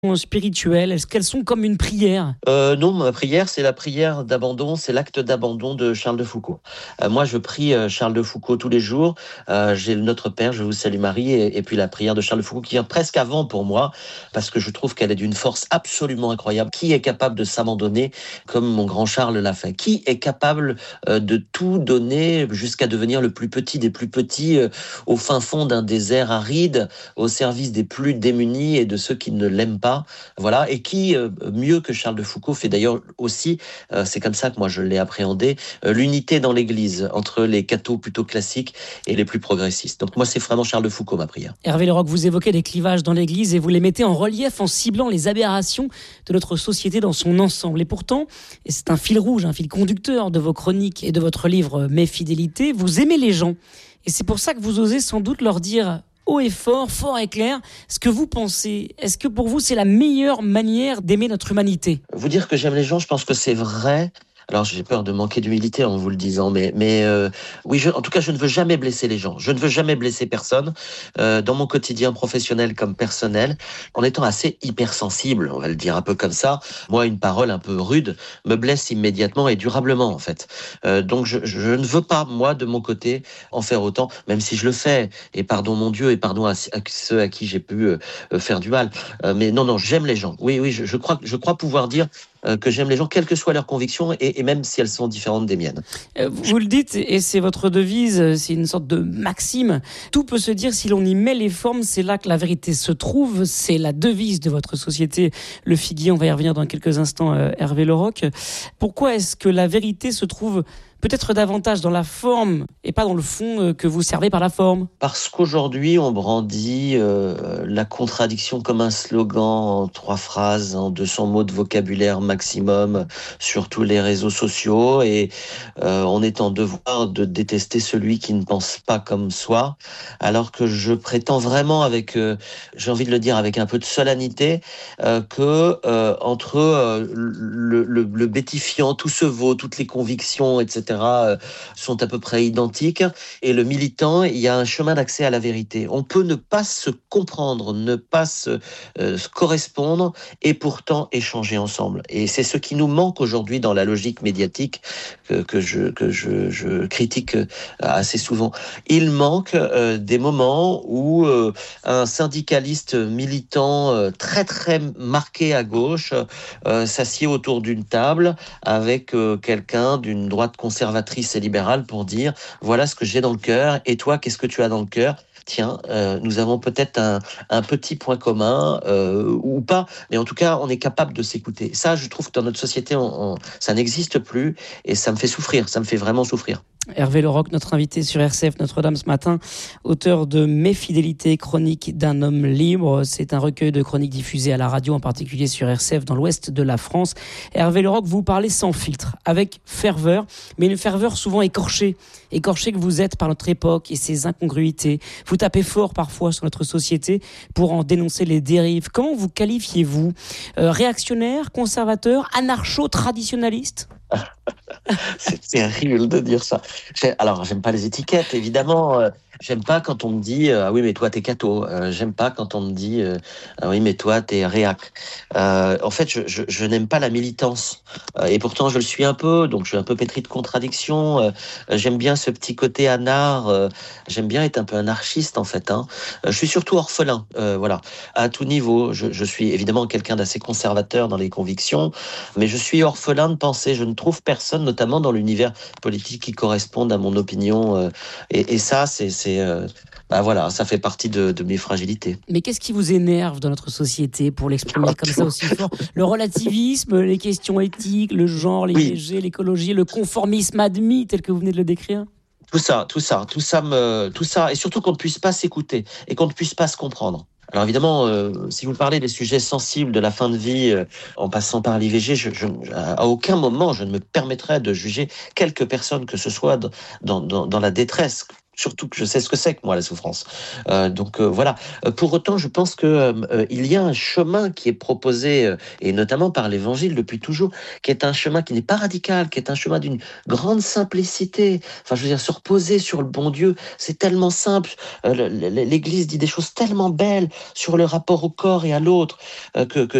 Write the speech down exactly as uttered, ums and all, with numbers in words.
spirituelles, est-ce qu'elles sont comme une prière? Euh, non, ma prière, c'est la prière d'abandon, c'est l'acte d'abandon de Charles de Foucault. Euh, moi, je prie euh, Charles de Foucault tous les jours. Euh, j'ai le Notre Père, je vous salue Marie, et, et puis la prière de Charles de Foucault qui vient presque avant pour moi, parce que je trouve qu'elle est d'une force absolument incroyable. Qui est capable de s'abandonner comme mon grand Charles l'a fait? Qui est capable euh, de tout donner jusqu'à devenir le plus petit des plus petits, euh, au fin fond d'un désert aride, au service des plus démunis et de ceux qui ne l'aiment pas? Voilà, et qui, euh, mieux que Charles de Foucault, fait d'ailleurs aussi, euh, c'est comme ça que moi je l'ai appréhendé, euh, l'unité dans l'Église entre les cathos plutôt classiques et les plus progressistes. Donc moi, c'est vraiment Charles de Foucault, ma prière. Hervé Leroc, vous évoquez des clivages dans l'Église et vous les mettez en relief en ciblant les aberrations de notre société dans son ensemble. Et pourtant, et c'est un fil rouge, un fil conducteur de vos chroniques et de votre livre Mes fidélités, vous aimez les gens. Et c'est pour ça que vous osez sans doute leur dire haut et fort, fort et clair, ce que vous pensez. Est-ce que pour vous, c'est la meilleure manière d'aimer notre humanité? Vous dire que j'aime les gens, je pense que c'est vrai. Alors j'ai peur de manquer d'humilité en vous le disant, mais, mais euh, oui, je, en tout cas, je ne veux jamais blesser les gens. Je ne veux jamais blesser personne euh, dans mon quotidien professionnel comme personnel, en étant assez hypersensible, on va le dire un peu comme ça. Moi, une parole un peu rude me blesse immédiatement et durablement, en fait. Euh, donc je, je ne veux pas, moi, de mon côté, en faire autant, même si je le fais. Et pardon mon Dieu, et pardon à, à ceux à qui j'ai pu euh, faire du mal. Euh, mais non, non, j'aime les gens. Oui, oui, je, je crois, je crois pouvoir dire euh, que j'aime les gens, quelles que soient leurs convictions, et, et même si elles sont différentes des miennes. Euh, Vous le dites, et c'est votre devise, c'est une sorte de maxime. Tout peut se dire si l'on y met les formes, c'est là que la vérité se trouve. C'est la devise de votre société, Le Figuier. On va y revenir dans quelques instants, euh, Hervé Leroc. Pourquoi est-ce que la vérité se trouve peut-être davantage dans la forme et pas dans le fond euh, que vous servez par la forme? Parce qu'aujourd'hui, on brandit euh, la contradiction comme un slogan en trois phrases, en deux cents mots de vocabulaire maximum sur tous les réseaux sociaux, et euh, on est en devoir de détester celui qui ne pense pas comme soi, alors que je prétends vraiment, avec, euh, j'ai envie de le dire avec un peu de solennité, euh, que euh, entre euh, le, le, le bêtifiant, tout se vaut, toutes les convictions, et cetera, euh, sont à peu près identiques, et le militant, il y a un chemin d'accès à la vérité. On peut ne pas se comprendre, ne pas se, euh, se correspondre, et pourtant échanger ensemble. Et c'est ce qui nous manque aujourd'hui dans la logique médiatique que, que, je, que je, je critique assez souvent. Il manque euh, des moments où euh, un syndicaliste militant euh, très très marqué à gauche euh, s'assied autour d'une table avec euh, quelqu'un d'une droite conservatrice et libérale pour dire voilà ce que j'ai dans le cœur, et toi, qu'est-ce que tu as dans le cœur? Tiens, euh, nous avons peut-être un, un petit point commun, euh, ou pas, mais en tout cas, on est capable de s'écouter. Ça, je trouve que dans notre société, on, on, ça n'existe plus, et ça me fait souffrir, ça me fait vraiment souffrir. Hervé Leroc, notre invité sur R C F Notre-Dame ce matin, auteur de Mes fidélités, chronique d'un homme libre. C'est un recueil de chroniques diffusées à la radio, en particulier sur R C F dans l'ouest de la France. Hervé Leroc, vous parlez sans filtre, avec ferveur, mais une ferveur souvent écorchée. Écorchée que vous êtes par notre époque et ses incongruités. Vous tapez fort parfois sur notre société pour en dénoncer les dérives. Comment vous qualifiez-vous? euh, Réactionnaire, conservateur, anarcho-traditionnaliste? C'est terrible de dire ça. J'ai, alors, j'aime pas les étiquettes, évidemment. Euh, j'aime pas quand on me dit euh, ah oui, mais toi t'es catho. Euh, j'aime pas quand on me dit euh, ah oui, mais toi t'es réac. Euh, en fait, je, je, je n'aime pas la militance, euh, et pourtant je le suis un peu. Donc, je suis un peu pétri de contradictions. Euh, j'aime bien ce petit côté anard. Euh, j'aime bien être un peu anarchiste, en fait. Hein. Euh, je suis surtout orphelin. Euh, voilà, à tout niveau. Je, je suis évidemment quelqu'un d'assez conservateur dans les convictions, mais je suis orphelin de pensée. Je ne trouve personne, notamment dans l'univers politique, qui corresponde à mon opinion. Euh, et, et ça, c'est, c'est euh, bah voilà, ça fait partie de, de mes fragilités. Mais qu'est-ce qui vous énerve dans notre société, pour l'exprimer comme ça aussi fort? Le relativisme, les questions éthiques, le genre, l'I V G, oui, l'écologie, le conformisme admis tel que vous venez de le décrire? Tout ça, tout ça, tout ça, me, tout ça, et surtout qu'on ne puisse pas s'écouter et qu'on ne puisse pas se comprendre. Alors évidemment, euh, si vous parlez des sujets sensibles de la fin de vie, euh, en passant par l'I V G, je, je, à aucun moment je ne me permettrai de juger quelque personne que ce soit dans, dans, dans la détresse. surtout que je sais ce que c'est que moi la souffrance. Euh, donc euh, voilà. Euh, Pour autant, je pense que euh, il y a un chemin qui est proposé, euh, et notamment par l'Évangile depuis toujours, qui est un chemin qui n'est pas radical, qui est un chemin d'une grande simplicité. Enfin, je veux dire, se reposer sur le bon Dieu, c'est tellement simple. Euh, le- le- L'Église dit des choses tellement belles sur le rapport au corps et à l'autre, euh, que, que